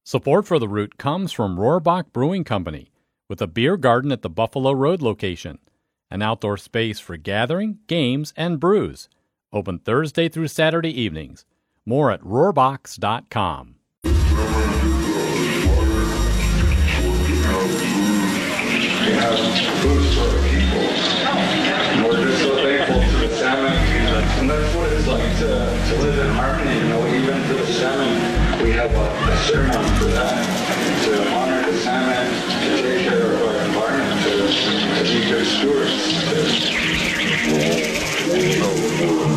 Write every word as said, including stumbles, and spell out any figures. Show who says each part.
Speaker 1: Support for the route comes from Rohrbach Brewing Company, with a beer garden at the Buffalo Road location, an outdoor space for gathering, games, and brews. Open Thursday through Saturday evenings. More at rohrbachs dot com.
Speaker 2: We have food for our people. And we're just so thankful to the salmon. And that's what it's like to, to live in harmony. You know, even to the salmon, we have a, a ceremony for that, to honor the salmon, to take care of our environment, to, to be good stewards. To